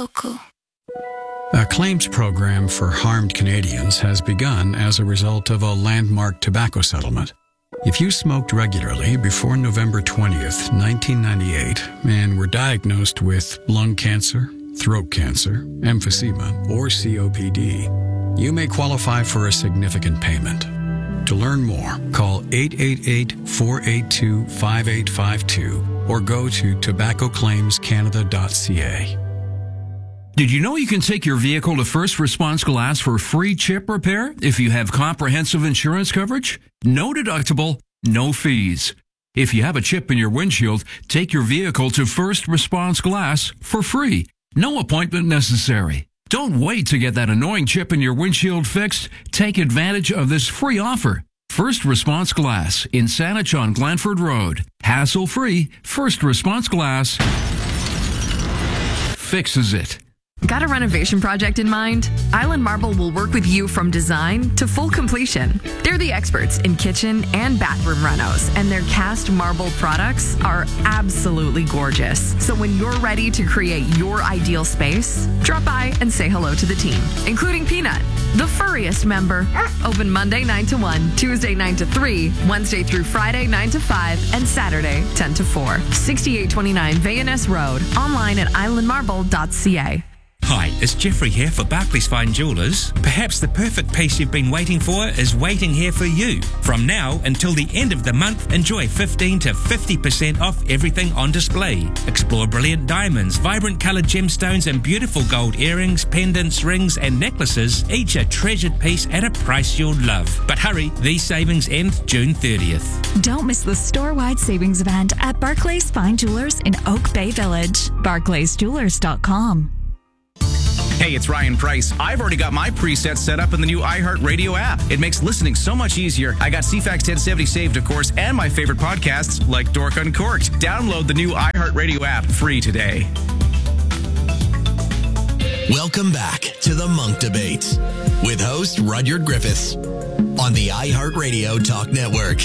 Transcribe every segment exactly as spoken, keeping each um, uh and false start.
local. A claims program for harmed Canadians has begun as a result of a landmark tobacco settlement. If you smoked regularly before November twentieth, nineteen ninety-eight, and were diagnosed with lung cancer, throat cancer, emphysema, or C O P D, you may qualify for a significant payment. To learn more, call eight eight eight, four eight two, five eight five two or go to tobacco claims canada dot c a. Did you know you can take your vehicle to First Response Glass for free chip repair if you have comprehensive insurance coverage? No deductible, no fees. If you have a chip in your windshield, take your vehicle to First Response Glass for free. No appointment necessary. Don't wait to get that annoying chip in your windshield fixed. Take advantage of this free offer. First Response Glass in Saanich on Glanford Road. Hassle-free, First Response Glass fixes it. Got a renovation project in mind? Island Marble will work with you from design to full completion. They're the experts in kitchen and bathroom renos, and their cast marble products are absolutely gorgeous. So when you're ready to create your ideal space, drop by and say hello to the team, including Peanut, the furriest member. Open Monday nine to one, Tuesday nine to three, Wednesday through Friday nine to five, and Saturday ten to four. sixty-eight twenty-nine Vayaness Road. Online at island marble dot c a. Hi, it's Jeffrey here for Barclays Fine Jewellers. Perhaps the perfect piece you've been waiting for is waiting here for you. From now until the end of the month, enjoy fifteen to fifty percent off everything on display. Explore brilliant diamonds, vibrant coloured gemstones and beautiful gold earrings, pendants, rings and necklaces, each a treasured piece at a price you'll love. But hurry, these savings end June thirtieth. Don't miss the store-wide savings event at Barclays Fine Jewellers in Oak Bay Village. barclays jewellers dot com. Hey, it's Ryan Price. I've already got my presets set up in the new iHeartRadio app. It makes listening so much easier. I got C FAX ten seventy saved, of course, and my favorite podcasts like Dork Uncorked. Download the new iHeartRadio app free today. Welcome back to the Monk Debate with host Rudyard Griffiths on the iHeartRadio Talk Network.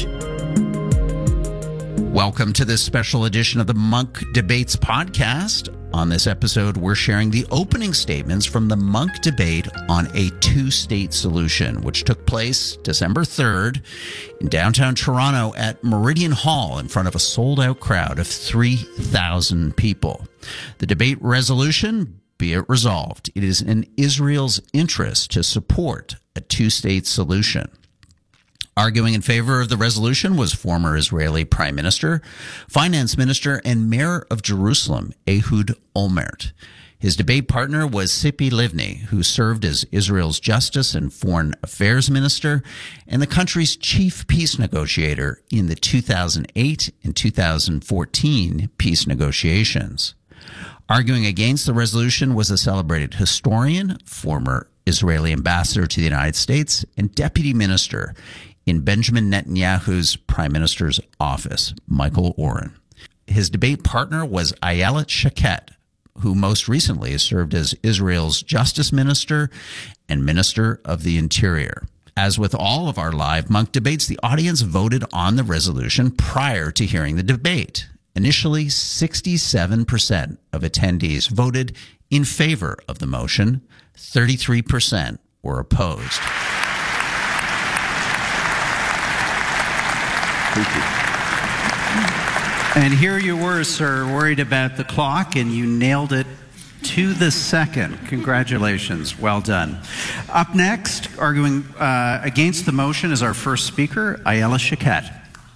Welcome to this special edition of the Monk Debates podcast. On this episode, we're sharing the opening statements from the Monk debate on a two-state solution, which took place December third in downtown Toronto at Meridian Hall in front of a sold-out crowd of three thousand people. The debate resolution, be it resolved, it is in Israel's interest to support a two-state solution. Arguing in favor of the resolution was former Israeli Prime Minister, Finance Minister, and Mayor of Jerusalem, Ehud Olmert. His debate partner was Tzipi Livni, who served as Israel's Justice and Foreign Affairs Minister and the country's chief peace negotiator in the two thousand eight and two thousand fourteen peace negotiations. Arguing against the resolution was a celebrated historian, former Israeli ambassador to the United States, and deputy minister in Benjamin Netanyahu's prime minister's office, Michael Oren. His debate partner was Ayelet Shaked, who most recently has served as Israel's justice minister and minister of the interior. As with all of our live Monk debates, the audience voted on the resolution prior to hearing the debate. Initially, sixty-seven percent of attendees voted in favor of the motion, thirty-three percent were opposed. Thank you. And here you were, sir, worried about the clock, and you nailed it to the second. Congratulations. Well done. Up next, arguing uh, against the motion is our first speaker, Ayelet Shaked.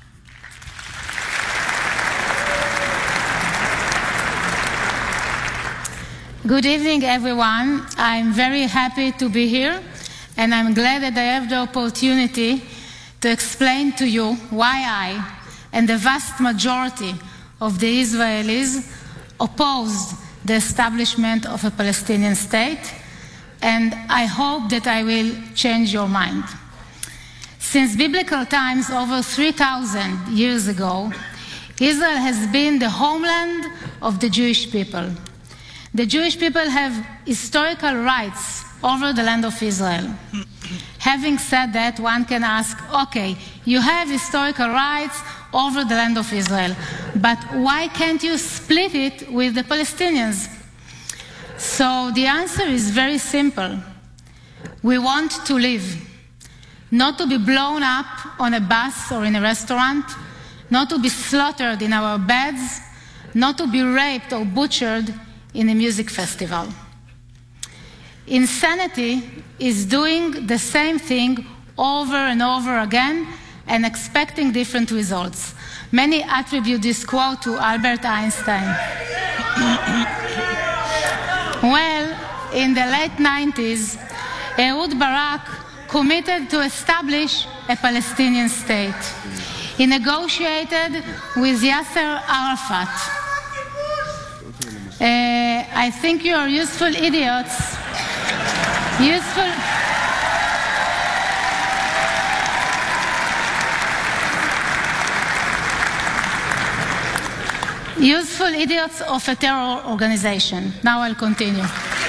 Good evening, everyone. I'm very happy to be here, and I'm glad that I have the opportunity to explain to you why I and the vast majority of the Israelis opposed the establishment of a Palestinian state, and I hope that I will change your mind. Since biblical times, over three thousand years ago, Israel has been the homeland of the Jewish people. The Jewish people have historical rights over the land of Israel. Having said that, one can ask, okay, you have historical rights over the land of Israel, but why can't you split it with the Palestinians? So So the answer is very simple. We want to live, not to be blown up on a bus or in a restaurant, not to be slaughtered in our beds, not to be raped or butchered in a music festival. Insanity is doing the same thing over and over again and expecting different results. Many attribute this quote to Albert Einstein. Well, in the late nineties, Ehud Barak committed to establish a Palestinian state. He negotiated with Yasser Arafat. Uh, I think you are useful idiots. Useful. Useful idiots of a terror organization. Now I'll continue.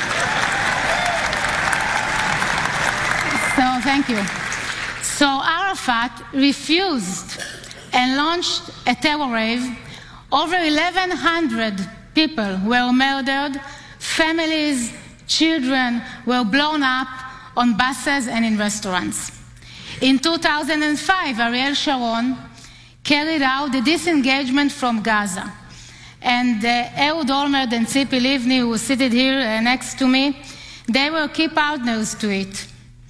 So, thank you. So Arafat refused and launched a terror wave. Over eleven hundred people were murdered, families, children were blown up on buses and in restaurants. In two thousand five, Ariel Sharon carried out the disengagement from Gaza. And uh, Ehud Olmert and Tzipi Livni, who seated here uh, next to me, they were key partners to it.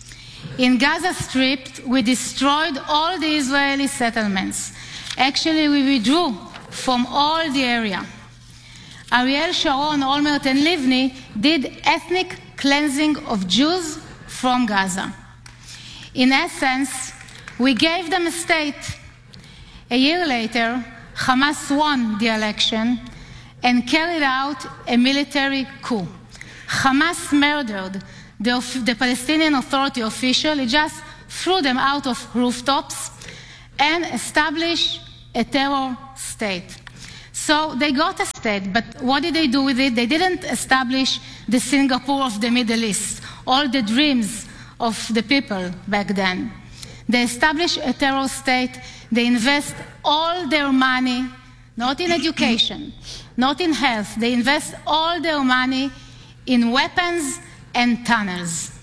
In Gaza Strip, we destroyed all the Israeli settlements. Actually, we withdrew from all the area. Ariel Sharon, Olmert, and Livni did ethnic cleansing of Jews from Gaza. In essence, we gave them a state. A year later, Hamas won the election and carried out a military coup. Hamas murdered the, the Palestinian Authority official. He just threw them out of rooftops and established a terror state. So they got a state, but what did they do with it? They didn't establish the Singapore of the Middle East, all the dreams of the people back then. They established a terror state. They invest all their money, not in education, not in health. They invest all their money in weapons and tunnels.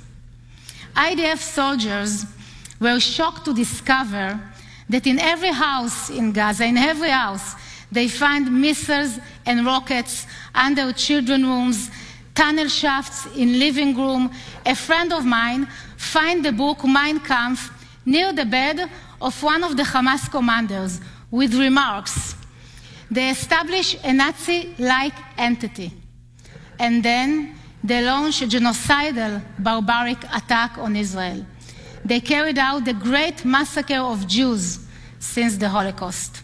I D F soldiers were shocked to discover that in every house in Gaza, in every house, they find missiles and rockets under children's rooms, tunnel shafts in living room. A friend of mine found the book Mein Kampf near the bed of one of the Hamas commanders with remarks. They established a Nazi-like entity, and then they launched a genocidal, barbaric attack on Israel. They carried out the great massacre of Jews since the Holocaust.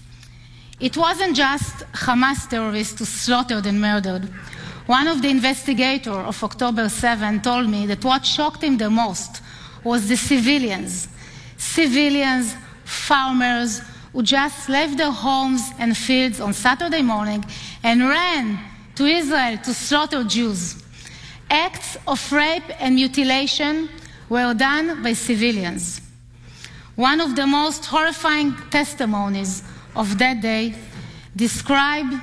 It wasn't just Hamas terrorists who slaughtered and murdered. One of the investigators of October seventh told me that what shocked him the most was the civilians. Civilians, farmers, who just left their homes and fields on Saturday morning and ran to Israel to slaughter Jews. Acts of rape and mutilation were done by civilians. One of the most horrifying testimonies of that day described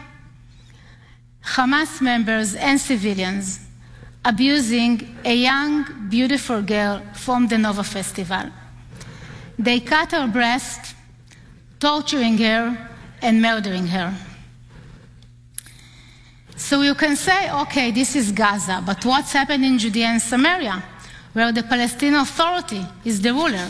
Hamas members and civilians abusing a young, beautiful girl from the Nova Festival. They cut her breast, torturing her and murdering her. So you can say, okay, this is Gaza, but what's happened in Judea and Samaria, where the Palestinian Authority is the ruler?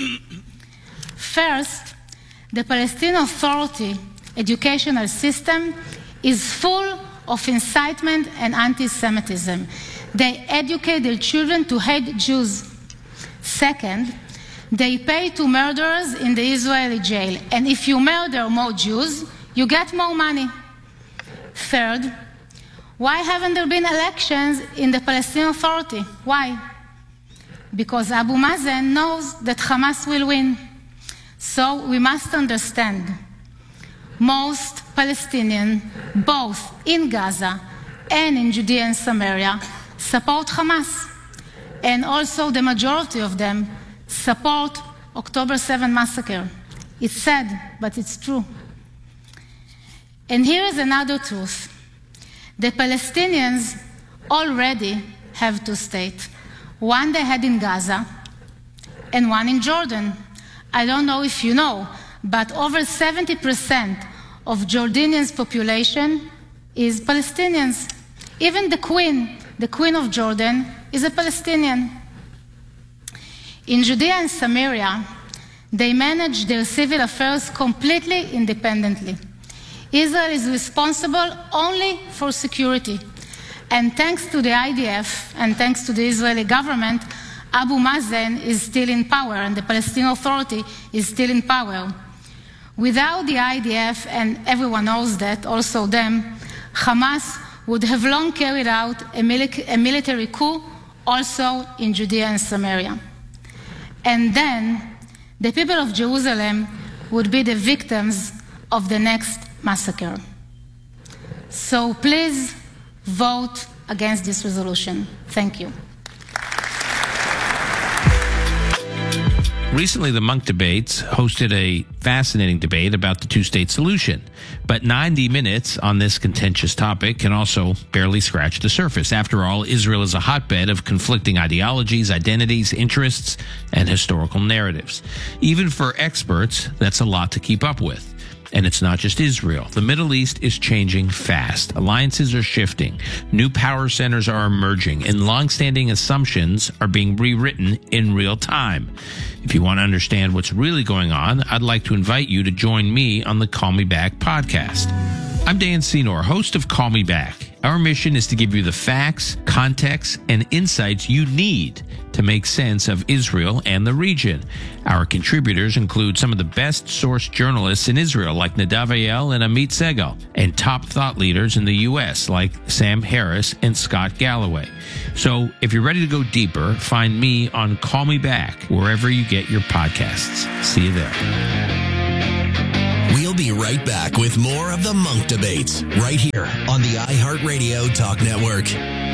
First, the Palestinian Authority educational system is full of incitement and anti-Semitism. They educate their children to hate Jews. Second, they pay to murderers in the Israeli jail. And if you murder more Jews, you get more money. Third, why haven't there been elections in the Palestinian Authority? Why? Because Abu Mazen knows that Hamas will win. So we must understand, most Palestinians, both in Gaza and in Judea and Samaria, support Hamas. And also the majority of them support October seventh massacre. It's sad, but it's true. And here is another truth. The Palestinians already have two states. One they had in Gaza and one in Jordan. I don't know if you know, but over seventy percent of Jordanians' population is Palestinians. Even the queen, the queen of Jordan, is a Palestinian. In Judea and Samaria, they manage their civil affairs completely independently. Israel is responsible only for security. And thanks to the I D F and thanks to the Israeli government, Abu Mazen is still in power and the Palestinian Authority is still in power. Without the I D F, and everyone knows that, also them, Hamas would have long carried out a, mili- a military coup also in Judea and Samaria. And then the people of Jerusalem would be the victims of the next massacre. So please vote against this resolution. Thank you. Recently, the Munk Debates hosted a fascinating debate about the two-state solution. But ninety minutes on this contentious topic can also barely scratch the surface. After all, Israel is a hotbed of conflicting ideologies, identities, interests, and historical narratives. Even for experts, that's a lot to keep up with. And it's not just Israel. The Middle East is changing fast. Alliances are shifting. New power centers are emerging, and longstanding assumptions are being rewritten in real time. If you want to understand what's really going on, I'd like to invite you to join me on the Call Me Back podcast. I'm Dan Senor, host of Call Me Back. Our mission is to give you the facts, context, and insights you need to make sense of Israel and the region. Our contributors include some of the best sourced journalists in Israel, like Nadav Ayel and Amit Segal, and top thought leaders in the U S, like Sam Harris and Scott Galloway. So if you're ready to go deeper, find me on Call Me Back, wherever you get your podcasts. See you there. We'll be right back with more of the Munk Debates right here on the iHeartRadio Talk Network.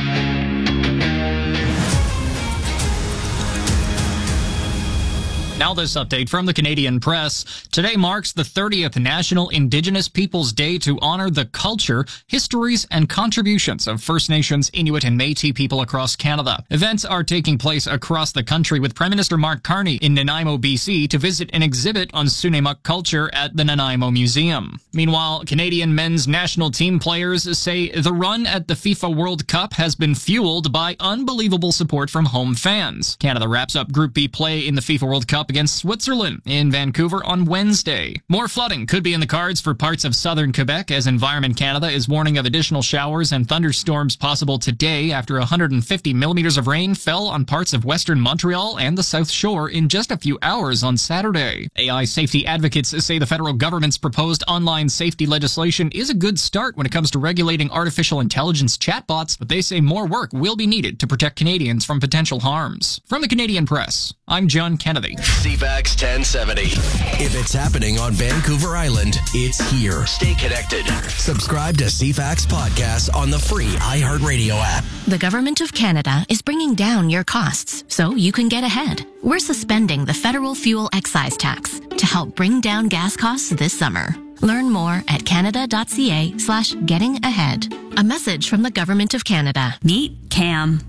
Now this update from the Canadian Press. Today marks the thirtieth National Indigenous Peoples Day to honor the culture, histories, and contributions of First Nations, Inuit, and Métis people across Canada. Events are taking place across the country, with Prime Minister Mark Carney in Nanaimo, B C to visit an exhibit on Sunemuk culture at the Nanaimo Museum. Meanwhile, Canadian men's national team players say the run at the FIFA World Cup has been fueled by unbelievable support from home fans. Canada wraps up Group B play in the FIFA World Cup against Switzerland in Vancouver on Wednesday. More flooding could be in the cards for parts of southern Quebec, as Environment Canada is warning of additional showers and thunderstorms possible today after one hundred fifty millimeters of rain fell on parts of western Montreal and the South Shore in just a few hours on Saturday. A I safety advocates say the federal government's proposed online safety legislation is a good start when it comes to regulating artificial intelligence chatbots, but they say more work will be needed to protect Canadians from potential harms. From the Canadian Press, I'm John Kennedy. C FAX ten seventy. If it's happening on Vancouver Island, it's here. Stay connected. Subscribe to C FAX Podcast on the free iHeartRadio app. The Government of Canada is bringing down your costs so you can get ahead. We're suspending the federal fuel excise tax to help bring down gas costs this summer. Learn more at canada.ca slash getting ahead. A message from the Government of Canada. Meet Cam.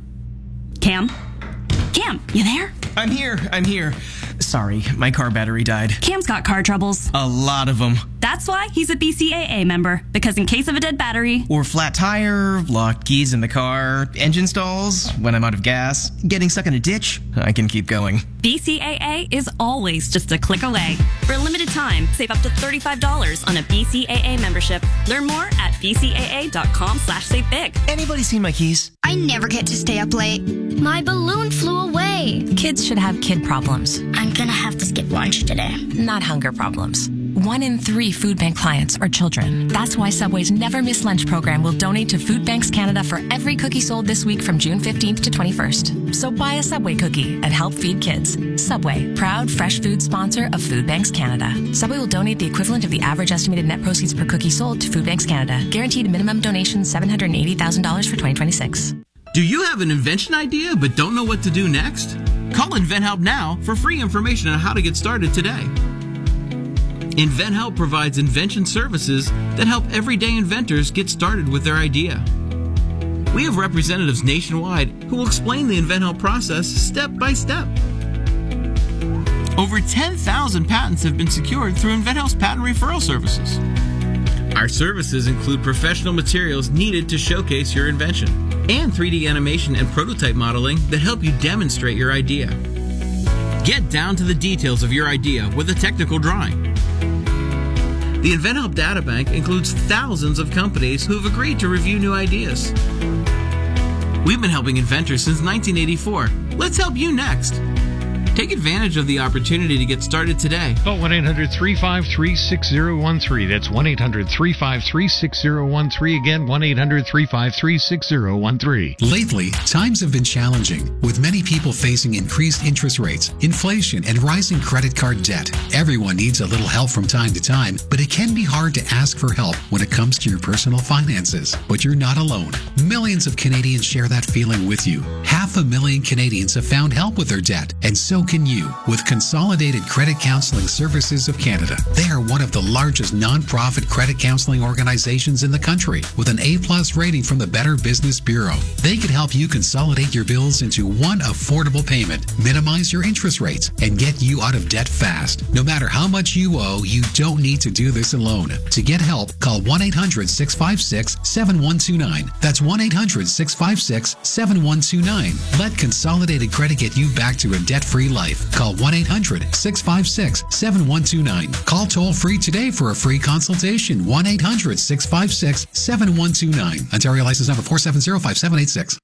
Cam? Cam, you there? I'm here, I'm here. Sorry, my car battery died. Cam's got car troubles. A lot of them. That's why he's a B C A A member, because in case of a dead battery, or flat tire, locked keys in the car, engine stalls, when I'm out of gas, getting stuck in a ditch, I can keep going. B C A A is always just a click away. For a limited time, save up to thirty-five dollars on a B C A A membership. Learn more at bcaa.com slash save big. Anybody seen my keys? I never get to stay up late. My balloon flew away. Kids should have kid problems. I'm gonna have to skip lunch today. Not hunger problems. One in three food bank clients are children. That's why Subway's Never Miss Lunch program will donate to Food Banks Canada for every cookie sold this week from June fifteenth to twenty-first. So buy a Subway cookie and help feed kids. Subway, proud fresh food sponsor of Food Banks Canada. Subway will donate the equivalent of the average estimated net proceeds per cookie sold to Food Banks Canada. Guaranteed minimum donation seven hundred eighty thousand dollars for twenty twenty-six. Do you have an invention idea but don't know what to do next? Call InventHelp now for free information on how to get started today. InventHelp provides invention services that help everyday inventors get started with their idea. We have representatives nationwide who will explain the InventHelp process step by step. Over ten thousand patents have been secured through InventHelp's patent referral services. Our services include professional materials needed to showcase your invention and three D animation and prototype modeling that help you demonstrate your idea. Get down to the details of your idea with a technical drawing. The InventHelp Databank includes thousands of companies who have agreed to review new ideas. We've been helping inventors since nineteen eighty-four. Let's help you next. Take advantage of the opportunity to get started today. Call one eight hundred, three five three, six zero one three. That's one eight hundred, three five three, six zero one three. Again, one eight hundred, three five three, six zero one three. Lately, times have been challenging, with many people facing increased interest rates, inflation, and rising credit card debt. Everyone needs a little help from time to time, but it can be hard to ask for help when it comes to your personal finances. But you're not alone. Millions of Canadians share that feeling with you. Half a million Canadians have found help with their debt, and so can you with Consolidated Credit Counseling Services of Canada. They are one of the largest non-profit credit counseling organizations in the country with an A-plus rating from the Better Business Bureau. They can help you consolidate your bills into one affordable payment, minimize your interest rates, and get you out of debt fast. No matter how much you owe, you don't need to do this alone. To get help, call one eight hundred, six five six, seven one two nine. That's one eight hundred, six five six, seven one two nine. Let Consolidated Credit get you back to a debt-free life. Call one eight hundred, six five six, seven one two nine. Call toll-free today for a free consultation. one eight hundred, six five six, seven one two nine. Ontario license number four seven zero five seven eight six.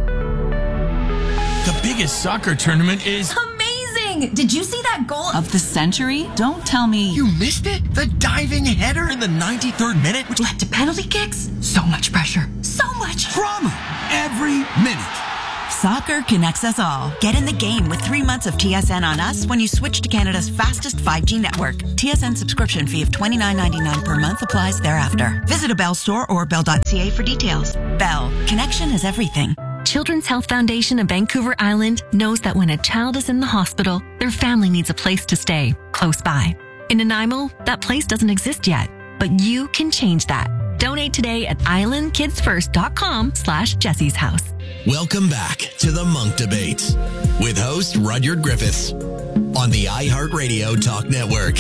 The biggest soccer tournament is... amazing! Did you see that goal of the century? Don't tell me... You missed it? The diving header in the ninety-third minute, which led to penalty kicks? So much pressure. So much drama every minute. Soccer connects us all. Get in the game with three months of T S N on us when you switch to Canada's fastest five G network. T S N subscription fee of twenty-nine ninety-nine per month applies thereafter. Visit a Bell store or bell dot c a for details. Bell. Connection is everything. Children's Health Foundation of Vancouver Island knows that when a child is in the hospital, their family needs a place to stay, close by. In Nanaimo, that place doesn't exist yet, but you can change that. Donate today at islandkidsfirst.com slash Jessie's house. Welcome back to the Monk Debates with host Rudyard Griffiths on the iHeartRadio Talk Network.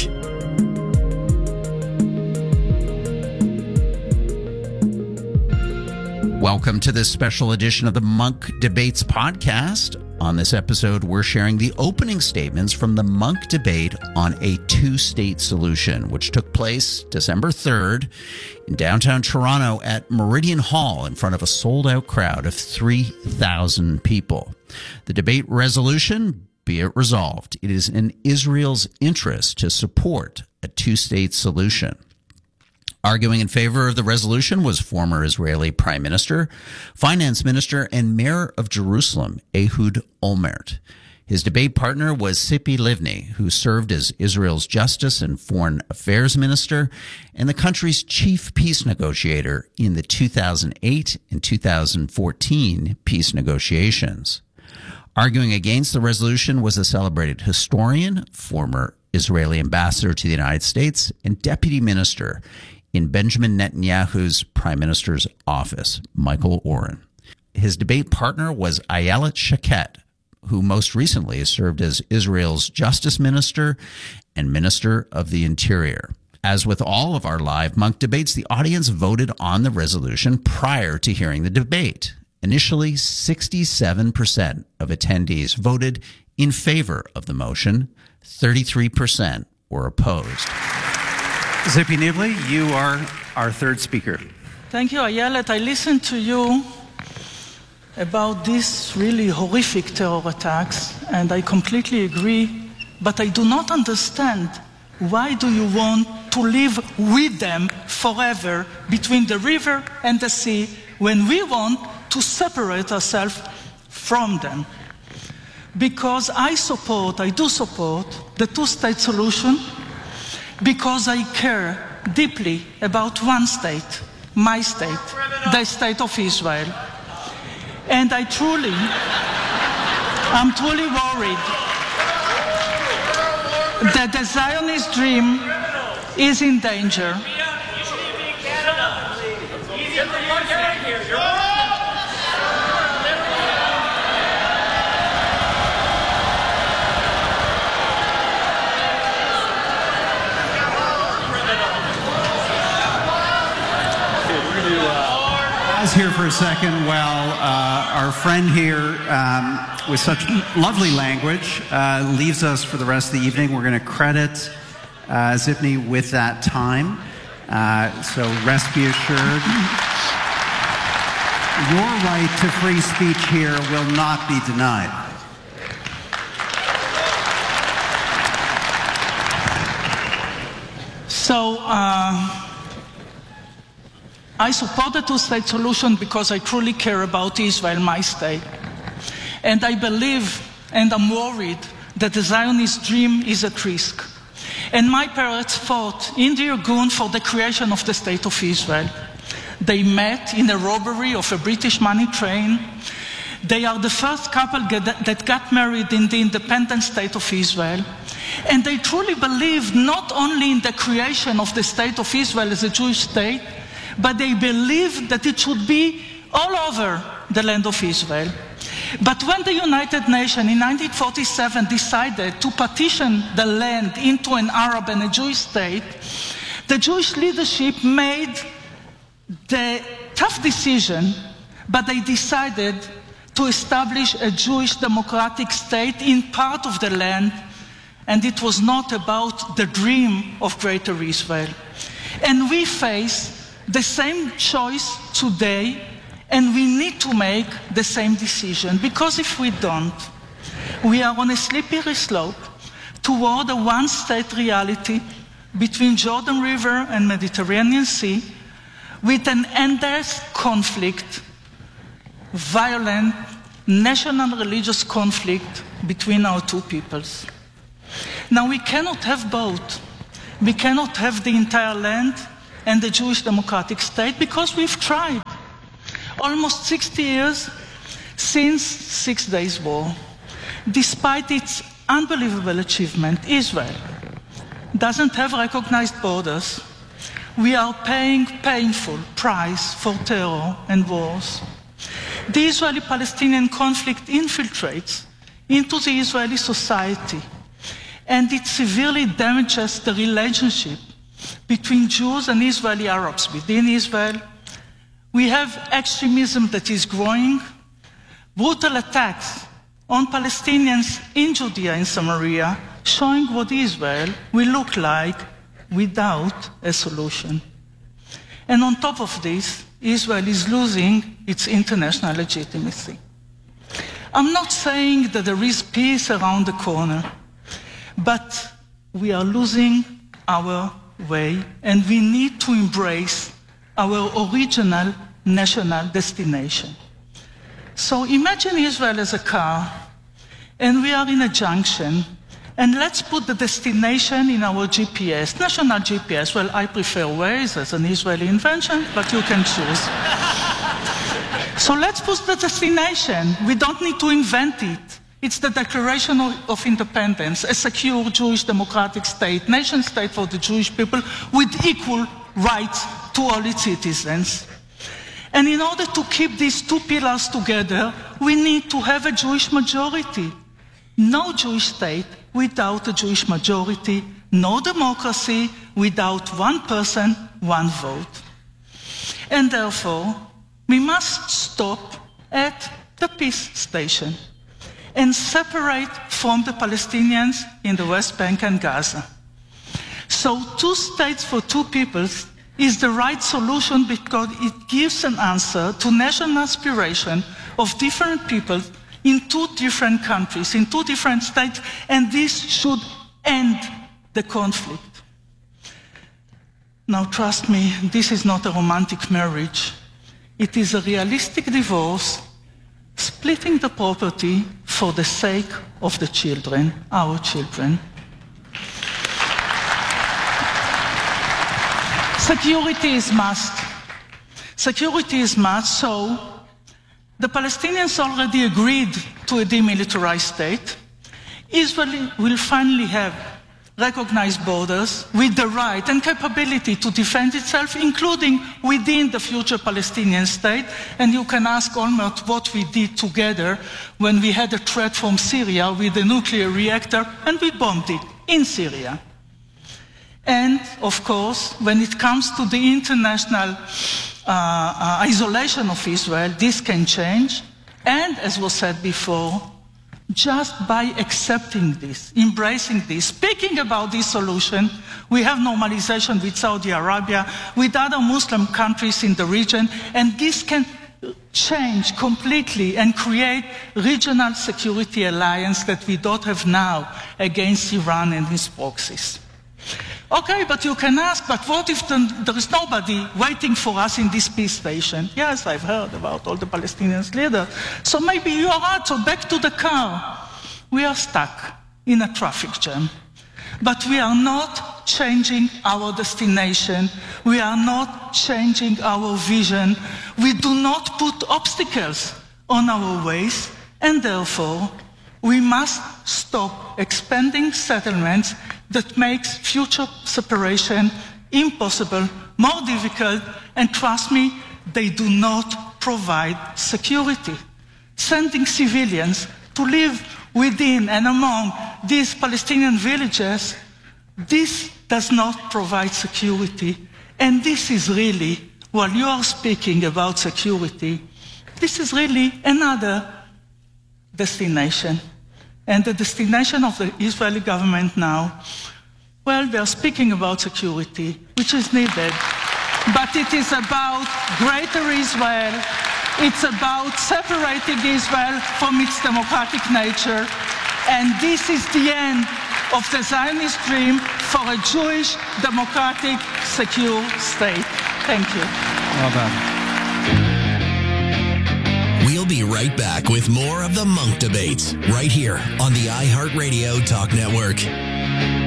Welcome to this special edition of the Monk Debates podcast. On this episode, we're sharing the opening statements from the Monk debate on a two-state solution, which took place December third in downtown Toronto at Meridian Hall in front of a sold-out crowd of three thousand people. The debate resolution, be it resolved, it is in Israel's interest to support a two-state solution. Arguing in favor of the resolution was former Israeli Prime Minister, Finance Minister, and Mayor of Jerusalem, Ehud Olmert. His debate partner was Tzipi Livni, who served as Israel's Justice and Foreign Affairs Minister and the country's chief peace negotiator in the two thousand eight and two thousand fourteen peace negotiations. Arguing against the resolution was a celebrated historian, former Israeli ambassador to the United States, and deputy minister in Benjamin Netanyahu's prime minister's office, Michael Oren. His debate partner was Ayelet Shaked, who most recently has served as Israel's justice minister and minister of the interior. As with all of our live Monk debates, the audience voted on the resolution prior to hearing the debate. Initially, sixty-seven percent of attendees voted in favor of the motion. thirty-three percent were opposed. Tzipi Livni, you are our third speaker. Thank you, Ayelet. I listened to you about these really horrific terror attacks, and I completely agree, but I do not understand why do you want to live with them forever between the river and the sea when we want to separate ourselves from them? Because I support, I do support the two-state solution, because I care deeply about one state, my state, the state of Israel. And I truly, I'm truly worried that the Zionist dream is in danger. pause here for a second while uh, our friend here, um, with such lovely language, uh, leaves us for the rest of the evening. We're going to credit uh, Zipny with that time. Uh, so rest be assured, your right to free speech here will not be denied. So, uh, I support the two-state solution because I truly care about Israel, my state. And I believe, and I'm worried, that the Zionist dream is at risk. And my parents fought in the Irgun for the creation of the State of Israel. They met in a robbery of a British money train. They are the first couple that got married in the independent State of Israel. And they truly believed not only in the creation of the State of Israel as a Jewish state, but they believed that it should be all over the land of Israel. But when the United Nations in nineteen forty-seven decided to partition the land into an Arab and a Jewish state, the Jewish leadership made the tough decision, but they decided to establish a Jewish democratic state in part of the land, and it was not about the dream of Greater Israel. And we face the same choice today, and we need to make the same decision, because if we don't, we are on a slippery slope toward a one-state reality between Jordan River and Mediterranean Sea, with an endless conflict, violent, national religious conflict between our two peoples. Now, we cannot have both. We cannot have the entire land and the Jewish democratic state, because we've tried. Almost sixty years since Six Days War. Despite its unbelievable achievement, Israel doesn't have recognized borders. We are paying painful price for terror and wars. The Israeli-Palestinian conflict infiltrates into the Israeli society, and it severely damages the relationship between Jews and Israeli Arabs within Israel. We have extremism that is growing, brutal attacks on Palestinians in Judea and Samaria, showing what Israel will look like without a solution. And on top of this, Israel is losing its international legitimacy. I'm not saying that there is peace around the corner, but we are losing our way, and we need to embrace our original national destination. So imagine Israel as a car, and we are in a junction, and let's put the destination in our G P S, national G P S. Well, I prefer Waze as an Israeli invention, but you can choose. So let's put the destination. We don't need to invent it. It's the Declaration of Independence, a secure Jewish democratic state, nation state for the Jewish people with equal rights to all its citizens. And in order to keep these two pillars together, we need to have a Jewish majority. No Jewish state without a Jewish majority, no democracy without one person, one vote. And therefore, we must stop at the peace station and separate from the Palestinians in the West Bank and Gaza. So two states for two peoples is the right solution, because it gives an answer to national aspiration of different people in two different countries, in two different states, and this should end the conflict. Now trust me, this is not a romantic marriage. It is a realistic divorce, splitting the property for the sake of the children, our children. Security is must. Security is must, so the Palestinians already agreed to a demilitarized state. Israel will finally have recognized borders with the right and capability to defend itself, including within the future Palestinian state. And you can ask Olmert what we did together when we had a threat from Syria with a nuclear reactor, and we bombed it in Syria. And, of course, when it comes to the international uh, uh, isolation of Israel. This can change. And as was said before, just by accepting this, embracing this, speaking about this solution, we have normalization with Saudi Arabia, with other Muslim countries in the region, and this can change completely and create regional security alliance that we don't have now against Iran and its proxies. Okay, but you can ask, but what if the, there is nobody waiting for us in this peace station? Yes, I've heard about all the Palestinian leaders. So maybe you are right, so back to the car. We are stuck in a traffic jam. But we are not changing our destination. We are not changing our vision. We do not put obstacles on our ways, and therefore we must stop expanding settlements that makes future separation impossible, more difficult, and trust me, they do not provide security. Sending civilians to live within and among these Palestinian villages, this does not provide security. And this is really, while you are speaking about security, this is really another destination. And the destination of the Israeli government now, well, they are speaking about security, which is needed, but it is about greater Israel. It's about separating Israel from its democratic nature. And this is the end of the Zionist dream for a Jewish, democratic, secure state. Thank you. Well done. We'll be right back with more of the Munk Debates right here on the iHeartRadio Talk Network.